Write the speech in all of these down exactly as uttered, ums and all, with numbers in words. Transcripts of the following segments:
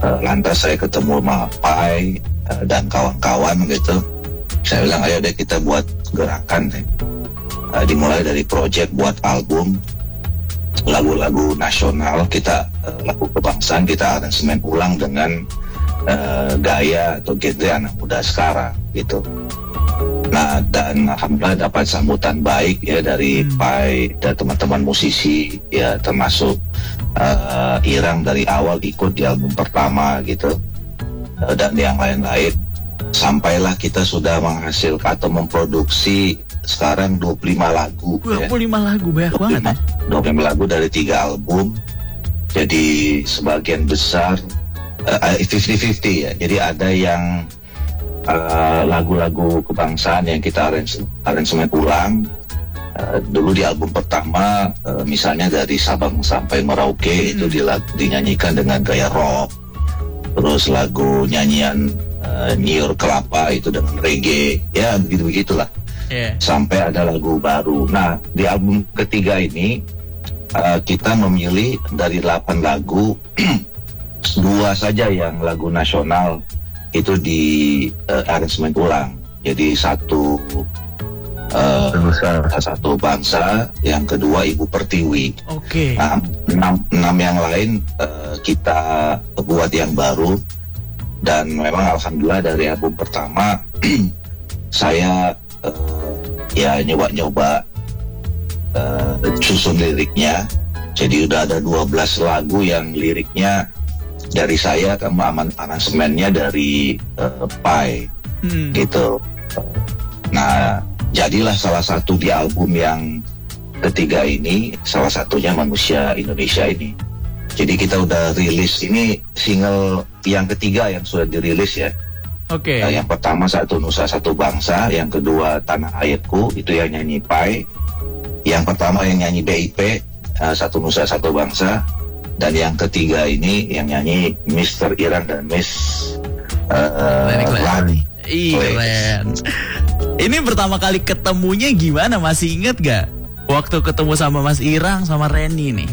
Uh, lantas saya ketemu sama Pai uh, dan kawan-kawan gitu. Saya bilang ayo deh kita buat gerakan deh. Uh, dimulai dari project buat album lagu-lagu nasional kita, uh, lagu kebangsaan kita aransemen ulang dengan uh, gaya atau genre anak muda sekarang gitu. Nah, dan alhamdulillah dapat sambutan baik ya dari hmm. Pai dan teman-teman musisi ya, termasuk uh, Irang dari awal ikut di album pertama gitu, uh, dan yang lain-lain, sampailah kita sudah menghasilkan atau memproduksi sekarang dua puluh lima lagu. dua puluh lima ya. Lagu banyak banget ya. dua puluh lima lagu dari tiga album. Jadi sebagian besar uh, lima puluh lima puluh ya. Jadi ada yang Uh, lagu-lagu kebangsaan yang kita aransemen ulang. Uh, dulu di album pertama, uh, misalnya dari Sabang sampai Merauke hmm. itu dilag- dinyanyikan dengan gaya rock. Terus lagu nyanyian uh, Niur Kelapa itu dengan reggae, ya begitu-begitulah. Yeah. Sampai ada lagu baru. Nah, di album ketiga ini uh, kita memilih dari delapan lagu dua saja yang lagu nasional itu di uh, aransemen ulang. Jadi satu uh, satu bangsa, yang kedua Ibu Pertiwi. Oke. Okay. Nah, enam, enam yang lain uh, kita buat yang baru, dan memang alhamdulillah dari album pertama saya uh, ya nyoba-nyoba uh, susun liriknya. Jadi udah ada dua belas lagu yang liriknya dari saya, sama aransemennya dari uh, Pai hmm. gitu. Nah, jadilah salah satu di album yang ketiga ini, salah satunya Manusia Indonesia ini. Jadi kita udah rilis, ini single yang ketiga yang sudah dirilis ya. Oke. Okay. Nah, yang pertama Satu Nusa Satu Bangsa, yang kedua Tanah Airku, itu yang nyanyi Pai. Yang pertama yang nyanyi B I P, uh, Satu Nusa Satu Bangsa. Dan yang ketiga ini yang nyanyi Mister Irang dan Miss uh, Lani. Keren. Ini pertama kali ketemunya gimana? Masih inget gak? Waktu ketemu sama Mas Irang sama Reni nih.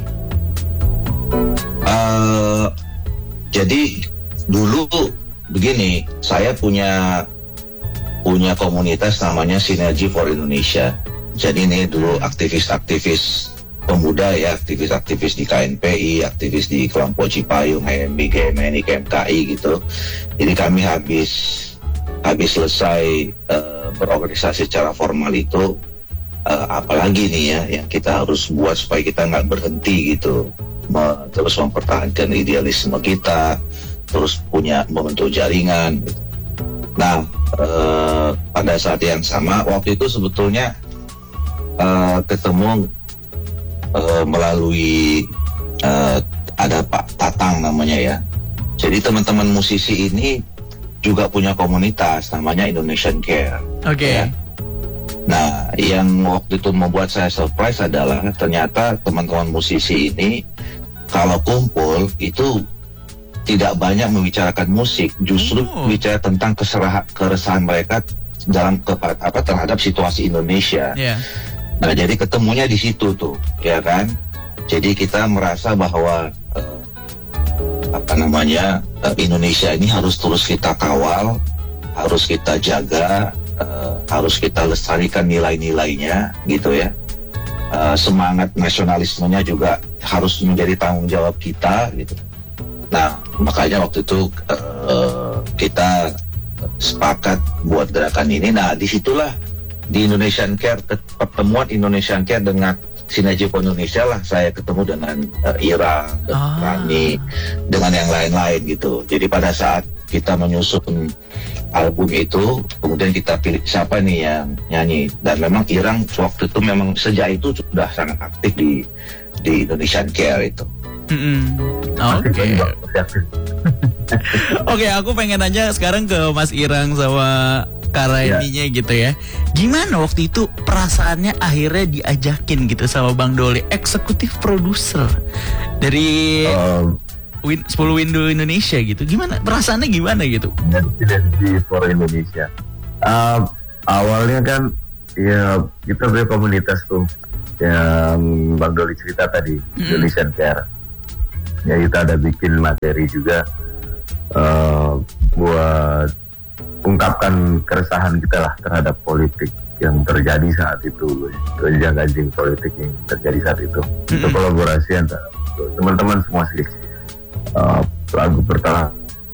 Uh, jadi dulu begini, saya punya punya komunitas namanya Sinergi for Indonesia. Jadi ini dulu aktivis-aktivis pemuda ya, aktivis-aktivis di K N P I, aktivis di kelompok Cipayung, H M I, G M N I, K M K I gitu. Jadi kami habis habis selesai uh, berorganisasi secara formal itu, uh, apalagi nih ya yang kita harus buat supaya kita nggak berhenti gitu, Me- terus mempertahankan idealisme kita, terus punya membentuk jaringan gitu. Nah, uh, pada saat yang sama waktu itu sebetulnya uh, ketemu Uh, melalui uh, ada Pak Tatang namanya ya. Jadi teman-teman musisi ini juga punya komunitas namanya Indonesian Care. Oke. Okay. Ya. Nah, yang waktu itu membuat saya surprise adalah ternyata teman-teman musisi ini kalau kumpul itu tidak banyak membicarakan musik, justru oh. bicara tentang keserahan, keresahan mereka dalam ke, apa terhadap situasi Indonesia. Yeah. Nah, jadi ketemunya di situ tuh, ya kan? Jadi kita merasa bahwa uh, apa namanya uh, Indonesia ini harus terus kita kawal, harus kita jaga, uh, harus kita lestarikan nilai-nilainya, gitu ya. Uh, semangat nasionalismenya juga harus menjadi tanggung jawab kita, gitu. Nah, makanya waktu itu uh, kita sepakat buat gerakan ini. Nah, disitulah di Indonesian Care, pertemuan Indonesian Care dengan Sinergi for Indonesia lah saya ketemu dengan uh, Irang, ah. Rani, dengan yang lain-lain gitu. Jadi pada saat kita menyusun album itu, kemudian kita pilih siapa nih yang nyanyi. Dan memang Irang waktu itu memang sejak itu sudah sangat aktif di di Indonesian Care itu. Mm-hmm. Oke. Okay. Oke, okay, aku pengen nanya sekarang ke Mas Irang sama Kareninya yeah. gitu ya. Gimana waktu itu perasaannya akhirnya diajakin gitu sama Bang Doli, eksekutif produser dari um, Win, sepuluh Window Indonesia gitu. Gimana perasaannya, gimana gitu? Sinergi for Indonesia. Uh, awalnya kan ya kita punya komunitas tuh yang Bang Doli cerita tadi, mm. Indonesian Care. Ya kita ada bikin materi juga. uh, buat ungkapkan keresahan kita lah terhadap politik yang terjadi saat itu, gonjang-ganjing politik yang terjadi saat itu. Mm-hmm. Itu kolaborasi antara teman-teman semua sih. Uh, lagu pertama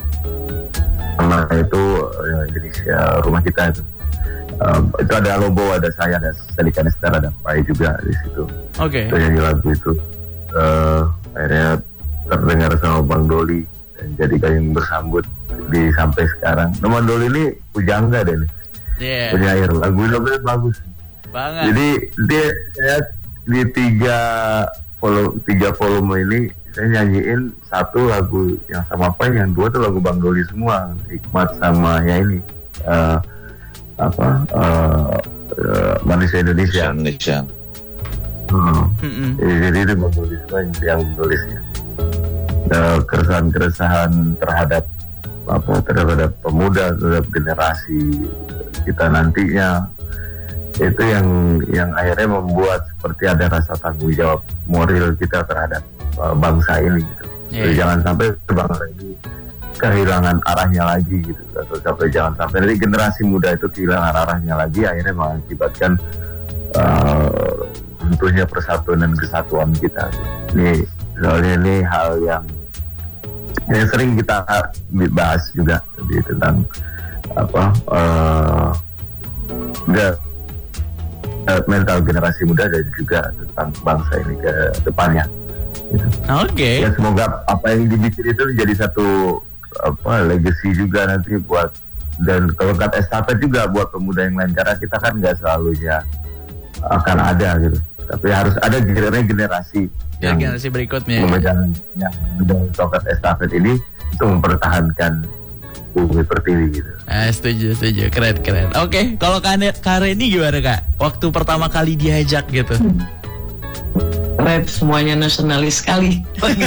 itu uh, Indonesia Rumah Kita itu. Uh, itu ada Lobo, ada saya, ada Selika Nestar, ada Pai juga di situ. Oke. Okay. Itu nyanyi lagu itu. Uh, akhirnya terdengar sama Bang Doli dan jadi kayang bersambut di sampai sekarang. Bang Doli ini pujangga deh nih. Yeah. Penyair lagunya bagus banget. Jadi dia saya di tiga volume tiga volume ini saya nyanyiin satu lagu yang sama apa, yang dua tuh lagu Bang Doli semua, Hikmat sama ya ini. Uh, apa uh, uh, Manusia Indonesia. Indonesia. Hmm. Mm-hmm. Jadi itu menulis yang menulisnya. Uh, keresahan-keresahan terhadap apa terhadap pemuda, terhadap generasi kita nantinya, itu yang yang akhirnya membuat seperti ada rasa tanggung jawab moral kita terhadap uh, bangsa ini gitu. Yeah. Jadi jangan sampai bangsa ini kehilangan arahnya lagi gitu, atau sampai jangan sampai dari generasi muda itu kehilangan arahnya lagi, akhirnya mengakibatkan uh, runtuhnya persatuan dan kesatuan kita. Ini soalnya ini hal yang yang sering kita bahas juga di tentang apa uh, de, uh, mental generasi muda dan juga tentang bangsa ini ke depannya. Gitu. Oke. Okay. Ya semoga apa yang dibikin itu menjadi satu apa legacy juga nanti buat, dan tongkat estafet juga buat pemuda yang lain, karena kita kan nggak selalu ya akan ada gitu, tapi harus ada generasi ya, yang generasi berikutnya memegang yang tongkat estafet ini itu mempertahankan Bumi Pertiwi gitu. Ah, setuju setuju keren keren. Oke, okay. Kalau Kare ini gimana Kak? Waktu pertama kali diajak gitu. Rap semuanya nasionalis sekali.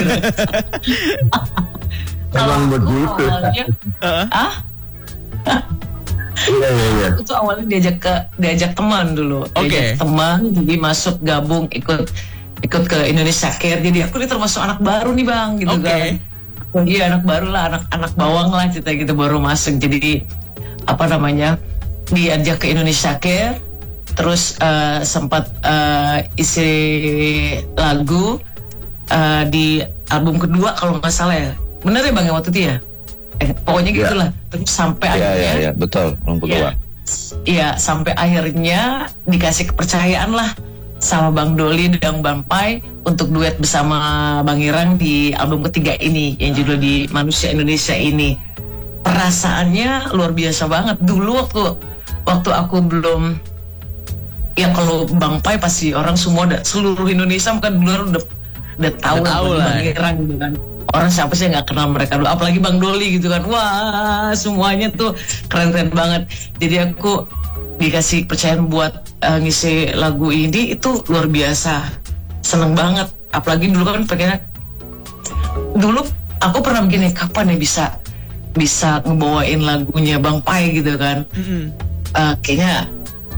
Emang begitu. Awalnya, ah? Iya iya iya. Itu awalnya diajak ke diajak teman dulu. Oke. Okay. Teman, jadi masuk gabung ikut ikut ke Indonesia Care. Jadi aku ini termasuk anak baru nih Bang, gitu okay. kan. Oh, iya anak baru lah, anak anak bawang lah kita gitu baru masuk. Jadi apa namanya diajak ke Indonesia Care, terus uh, sempat uh, isi lagu uh, di album kedua kalau nggak salah ya. Bener ya Bang ya waktu itu ya? Eh, pokoknya ya. gitulah. Terus sampai ya, akhirnya ya, ya, betul, album kedua. Iya, sampai akhirnya dikasih kepercayaan lah sama Bang Doli dan Bang Pai untuk duet bersama Bang Irang di album ketiga ini yang judul di Manusia Indonesia ini. Perasaannya luar biasa banget. Dulu waktu waktu aku belum, ya kalau Bang Pai pasti orang semua da, seluruh Indonesia mungkin dulu udah udah tahu lah Bang Irang gitu kan. Orang siapa sih nggak kenal mereka dulu, apalagi Bang Doli gitu kan. Wah, semuanya tuh keren-keren banget. Jadi aku dikasih kepercayaan buat uh, ngisi lagu ini itu luar biasa. Seneng banget. Apalagi dulu kan pengennya, dulu aku pernah begini, kapan ya bisa bisa ngebawain lagunya Bang Pai gitu kan. Mm-hmm. uh, Kayaknya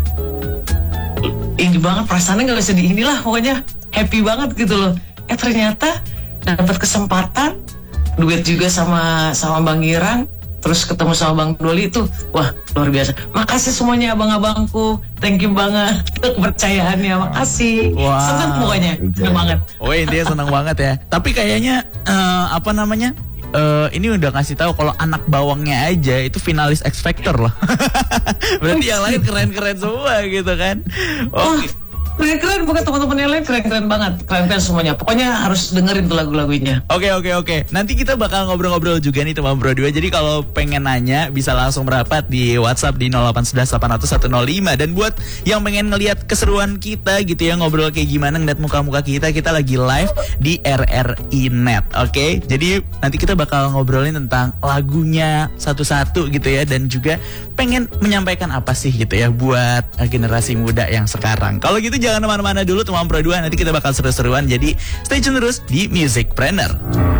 ini banget, perasaannya nggak bisa di inilah, pokoknya happy banget gitu loh. Eh ternyata dapat kesempatan duet juga sama sama Bang Irang, terus ketemu sama Bang Doli itu wah luar biasa. Makasih semuanya abang-abangku, thank you banget kepercayaannya, makasih. Wow. Seneng pokoknya, seneng banget. Oh intinya seneng banget ya. Tapi kayaknya uh, apa namanya uh, ini udah ngasih tahu kalau anak bawangnya aja itu finalis X Factor loh. Berarti yang lain keren-keren semua gitu kan. Oke. Okay. Keren-keren, bukan teman-teman yang lain keren-keren banget, keren-keren semuanya. Pokoknya harus dengerin tuh lagu-lagunya. Oke okay, oke okay, oke. Okay. Nanti kita bakal ngobrol-ngobrol juga nih teman berdua. Jadi kalau pengen nanya bisa langsung merapat di WhatsApp di nol delapan satu satu delapan nol nol satu nol lima. Dan buat yang pengen ngelihat keseruan kita gitu ya, ngobrol kayak gimana, ngeliat muka-muka kita, kita lagi live di R R I Net. Oke. Okay? Jadi nanti kita bakal ngobrolin tentang lagunya satu-satu gitu ya, dan juga pengen menyampaikan apa sih gitu ya buat generasi muda yang sekarang. Kalau gitu jangan kemana-mana dulu teman Pro dua, nanti kita bakal seru-seruan, jadi stay tune terus di Musicpreneur.